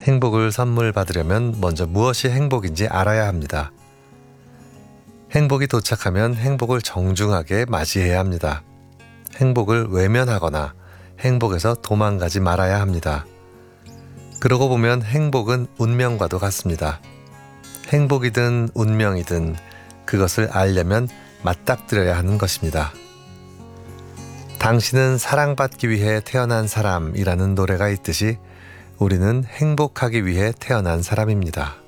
행복을 선물 받으려면 먼저 무엇이 행복인지 알아야 합니다. 행복이 도착하면 행복을 정중하게 맞이해야 합니다. 행복을 외면하거나 행복에서 도망가지 말아야 합니다. 그러고 보면 행복은 운명과도 같습니다. 행복이든 운명이든 그것을 알려면 맞닥뜨려야 하는 것입니다. 당신은 사랑받기 위해 태어난 사람이라는 노래가 있듯이 우리는 행복하기 위해 태어난 사람입니다.